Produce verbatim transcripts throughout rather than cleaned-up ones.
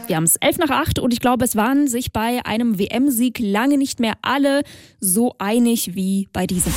Wir haben es elf nach acht und ich glaube, es waren sich bei einem W M-Sieg lange nicht mehr alle so einig wie bei diesem.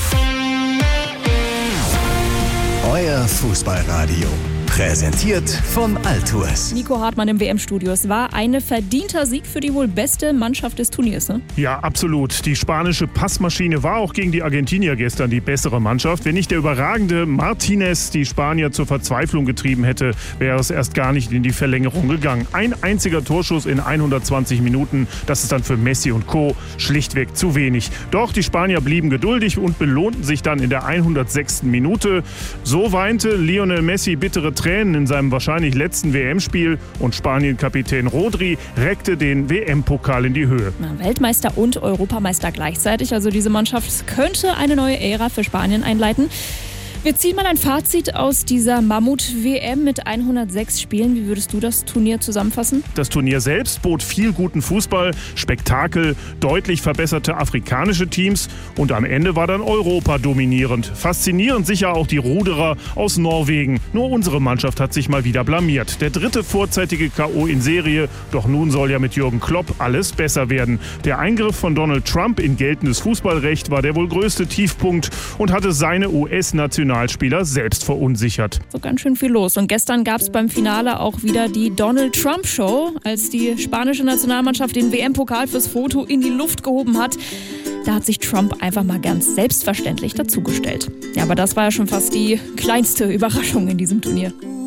Euer Fußballradio. Präsentiert von Altours. Nico Hartmann im W M-Studio. Es war ein verdienter Sieg für die wohl beste Mannschaft des Turniers, ne? Ja, absolut. Die spanische Passmaschine war auch gegen die Argentinier gestern die bessere Mannschaft. Wenn nicht der überragende Martinez die Spanier zur Verzweiflung getrieben hätte, wäre es erst gar nicht in die Verlängerung gegangen. Ein einziger Torschuss in hundertzwanzig Minuten, das ist dann für Messi und Co. schlichtweg zu wenig. Doch die Spanier blieben geduldig und belohnten sich dann in der hundertsechsten Minute. So weinte Lionel Messi bittere Tränen in seinem wahrscheinlich letzten W M-Spiel und Spanien-Kapitän Rodri reckte den W M-Pokal in die Höhe. Weltmeister und Europameister gleichzeitig, also diese Mannschaft könnte eine neue Ära für Spanien einleiten. Wir ziehen mal ein Fazit aus dieser Mammut-W M mit hundertsechs Spielen. Wie würdest du das Turnier zusammenfassen? Das Turnier selbst bot viel guten Fußball, Spektakel, deutlich verbesserte afrikanische Teams und am Ende war dann Europa dominierend. Faszinierend sicher auch die Ruderer aus Norwegen. Nur unsere Mannschaft hat sich mal wieder blamiert. Der dritte vorzeitige K O in Serie, doch nun soll ja mit Jürgen Klopp alles besser werden. Der Eingriff von Donald Trump in geltendes Fußballrecht war der wohl größte Tiefpunkt und hatte seine U S-Nationalspieler selbst verunsichert. So ganz schön viel los. Und gestern gab es beim Finale auch wieder die Donald Trump Show, als die spanische Nationalmannschaft den W M-Pokal fürs Foto in die Luft gehoben hat. Da hat sich Trump einfach mal ganz selbstverständlich dazugestellt. Ja, aber das war ja schon fast die kleinste Überraschung in diesem Turnier.